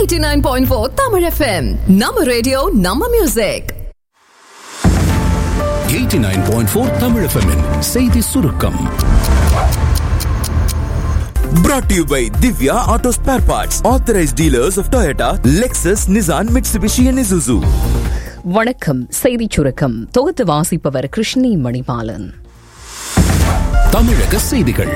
89.4 Tamil FM. நம்ம radio நம்ம music. 89.4 Tamil FM -இன் செய்தி சுருக்கம். Brought to you by Divya Auto Spare Parts, authorized dealers of Toyota, Lexus, Nissan, Mitsubishi and Isuzu. வணக்கம். செய்திச் சுருக்கம் தொகுத்து வாசிப்பவர் கிருஷ்ணி மணிபாலன். தமிழக செய்திகள்.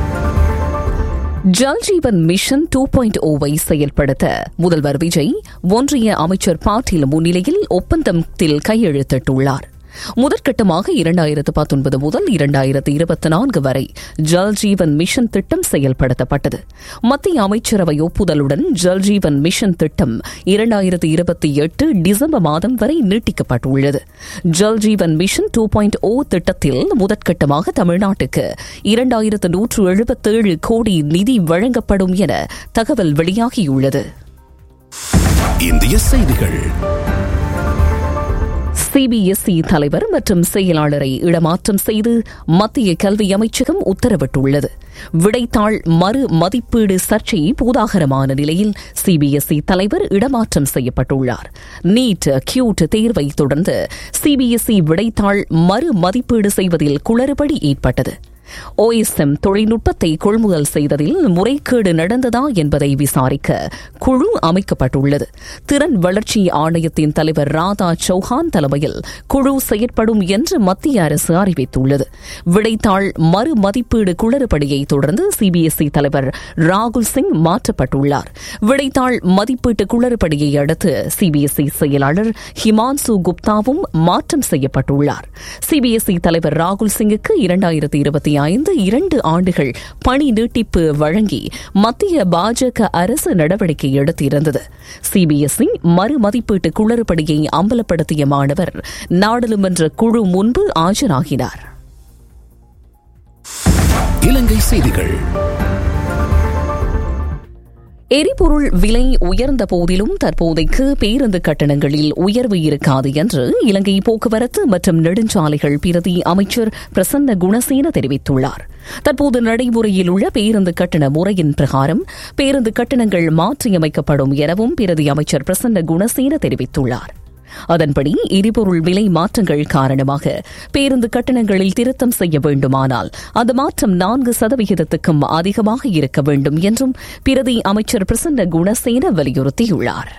ஜல் ஜீவன் மிஷன் 2.0 செயல்படுத்த முதல்வர் விஜய் ஒன்றிய அமைச்சர் பாட்டீல் முன்னிலையில் ஒப்பந்தத்தில் கையெழுத்திட்டுள்ளார். முதற்கட்டமாக 2019 முதல் 2024 வரை ஜல் ஜீவன் மிஷன் திட்டம் செயல்படுத்தப்பட்டது. மத்திய அமைச்சரவை ஒப்புதலுடன் ஜல் ஜீவன் மிஷன் திட்டம் 2028 டிசம்பர் மாதம் வரை நீட்டிக்கப்பட்டுள்ளது. ஜல் ஜீவன் மிஷன் 2.0 திட்டத்தில் முதற்கட்டமாக தமிழ்நாட்டுக்கு 2177 கோடி நிதி வழங்கப்படும் என தகவல் வெளியாகியுள்ளது. இந்திய செய்திகள். சிபிஎஸ்இ தலைவர் மற்றும் செயலாளரை இடமாற்றம் செய்து மத்திய கல்வி அமைச்சகம் உத்தரவிட்டுள்ளது. விடைத்தாள் மறு மதிப்பீடு சர்ச்சை பூதாகரமான நிலையில் சிபிஎஸ்இ தலைவர் இடமாற்றம் செய்யப்பட்டுள்ளார். நீட் கியூட் தேர்வை தொடர்ந்து சிபிஎஸ்இ விடைத்தாள் மறு மதிப்பீடு செய்வதில் குளறுபடி ஏற்பட்டது. OSM தொழில்நுட்பத்தை கொள்முதல் செய்ததில் முறைகேடு நடந்ததா என்பதை விசாரிக்க குழு அமைக்கப்பட்டுள்ளது. திறன் வளர்ச்சி ஆணையத்தின் தலைவர் ராதா சௌஹான் தலைமையில் குழு செயற்படும் என்று மத்திய அரசு அறிவித்துள்ளது. விடைத்தாள் மறு மதிப்பீடு குளறுபடியை தொடர்ந்து சிபிஎஸ்இ தலைவர் ராகுல் சிங் மாற்றப்பட்டுள்ளார். விடைத்தாள் மதிப்பீட்டு குளறுபடியை அடுத்து சிபிஎஸ்இ செயலாளர் ஹிமான்சு குப்தாவும் மாற்றம் செய்யப்பட்டுள்ளார். சிபிஎஸ்இ தலைவர் ராகுல் சிங்குக்கு 2025 2 ஆண்டுகள் பணி நீட்டிப்பு வழங்கி மத்திய பாஜக அரசு நடவடிக்கை எடுத்திருந்தது. சிபிஎஸ்இ மறு மதிப்பீட்டு குளறுபடியை அம்பலப்படுத்திய மாணவர் நாடாளுமன்ற குழு முன்பு ஆஜராகினார். இலங்கை செய்திகள். எரிபொருள் விலை உயர்ந்த போதிலும் தற்போதைக்கு பேருந்து கட்டணங்களில் உயர்வு இருக்காது என்று இலங்கை போக்குவரத்து மற்றும் நெடுஞ்சாலைகள் பிரதி அமைச்சர் பிரசன்ன குணசேன தெரிவித்துள்ளார். தற்போது நடைமுறையில் உள்ள பேருந்து கட்டண முறையின் பிரகாரம் பேருந்து கட்டணங்கள் மாற்றியமைக்கப்படும் எனவும் பிரதி அமைச்சர் பிரசன்ன குணசேன தெரிவித்துள்ளார். அதன்படி எரிபொருள் விலை மாற்றங்கள் காரணமாக பேருந்து கட்டணங்களில் திருத்தம் செய்ய வேண்டுமானால் அந்த மாற்றம் 4% அதிகமாக இருக்க வேண்டும் என்றும் பிரதி அமைச்சர் பிரசன்ன குணசேன வலியுறுத்தியுள்ளார்.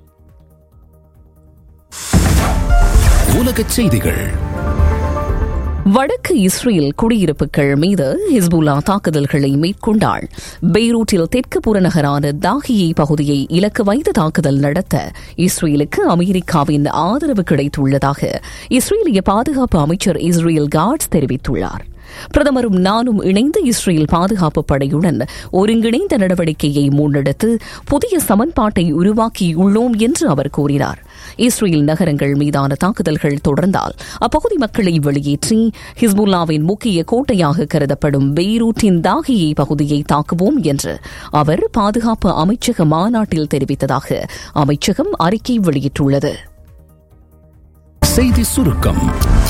உலகச் செய்திகள். வடக்கு இஸ்ரேல் குடியிருப்புகள் மீது ஹிஸ்புல்லா தாக்குதல்களை மேற்கொண்டால் பெய்ரூட்டில் தெற்கு புறநகரான தாகியை பகுதியை இலக்கு வைத்து தாக்குதல் நடத்த இஸ்ரேலுக்கு அமெரிக்காவின் ஆதரவு கிடைத்துள்ளதாக இஸ்ரேலிய பாதுகாப்பு அமைச்சர் இஸ்ரேல் காட்ஸ் தெரிவித்துள்ளார். பிரதமரும் நானும் இணைந்து இஸ்ரேல் பாதுகாப்பு படையுடன் ஒருங்கிணைந்த நடவடிக்கையை முன்னெடுத்து புதிய சமன்பாட்டை உருவாக்கியுள்ளோம் என்று அவர் கூறினார். இஸ்ரேல் நகரங்கள் மீதான தாக்குதல்கள் தொடர்ந்தால் அப்பகுதி மக்களை வெளியேற்றி ஹிஸ்புல்லாவின் முக்கிய கோட்டையாக கருதப்படும் பெய்ரூட்டின் தாகியை பகுதியை தாக்குவோம் என்று அவர் பாதுகாப்பு அமைச்சக மாநாட்டில் தெரிவித்ததாக அமைச்சகம் அறிக்கை வெளியிட்டுள்ளது. செய்தி சுருக்கம்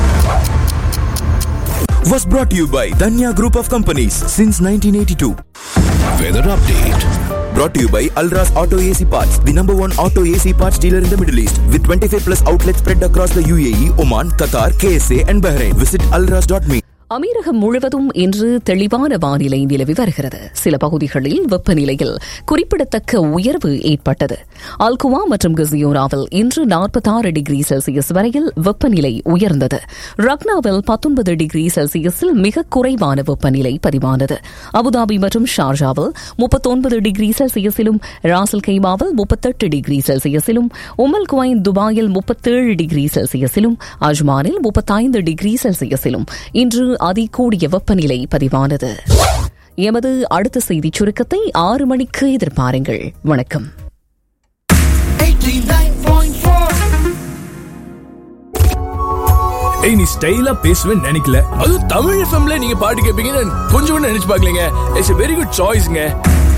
Was brought to you by Danya Group of Companies since 1982. Weather update. Brought to you by Alras Auto AC Parts, the #1 auto AC parts dealer in the Middle East, with 25 plus outlets spread across the UAE, Oman, Qatar, KSA and Bahrain. Visit alras.me. அமீரகம் முழுவதும் இன்று தெளிவான வானிலை நிலவி வருகிறது. சில பகுதிகளில் வெப்பநிலையில் குறிப்பிடத்தக்க உயர்வு ஏற்பட்டது. அல்குவா மற்றும் கசியோராவில் இன்று 46 டிகிரி செல்சியஸ் வரையில் வெப்பநிலை உயர்ந்தது. ரக்னாவில் 19 டிகிரி செல்சியஸில் மிக குறைவான வெப்பநிலை பதிவானது. அபுதாபி மற்றும் ஷார்ஜாவில் 39 டிகிரி செல்சியஸிலும், ராசல் கைமாவில் 38 டிகிரி செல்சியஸிலும், உமல் குவைன் துபாயில் 37 டிகிரி செல்சியஸிலும், அஜ்மானில் 35 டிகிரி செல்சியஸிலும் இன்று அதிகூடிய வெப்பநிலை பதிவானது. எமது அடுத்த செய்திச் சுருக்கத்தை 6 மணிக்கு எதிர்பாருங்கள். வணக்கம். 89.4 நீ ஸ்டைலா பேசுவேன்னு நினைக்கல. அது தமிழ் எஃப்எம்ல நீங்க பாட்டு கேட்பீங்கன்னு கொஞ்சம் நினைச்சு பாக்கலீங்க. It's a very good choice.